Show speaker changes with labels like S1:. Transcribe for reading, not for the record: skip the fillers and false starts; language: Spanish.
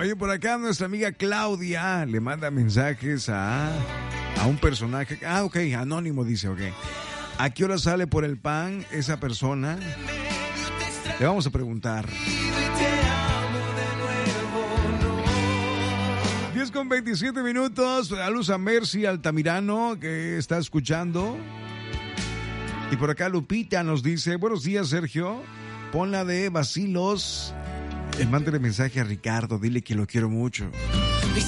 S1: Oye, por acá nuestra amiga Claudia le manda mensajes a un personaje. Ah, ok, anónimo dice, ok. ¿A qué hora sale por el pan esa persona? Le vamos a preguntar. 10:27. Saludos a Mercy Altamirano, que está escuchando. Y por acá Lupita nos dice: buenos días, Sergio. Pon la de Vacilos. Mándale mensaje a Ricardo, dile que lo quiero mucho.